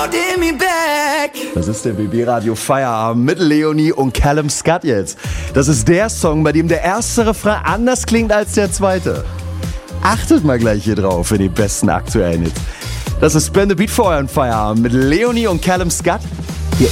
holding me back. Das ist der BB-Radio Feierabend mit Leonie und Callum Scott jetzt. Das ist der Song, bei dem der erste Refrain anders klingt als der zweite. Achtet mal gleich hier drauf für die besten aktuellen Hits. Das ist Spin the Beat für euren Feierabend mit Leonie und Callum Scott.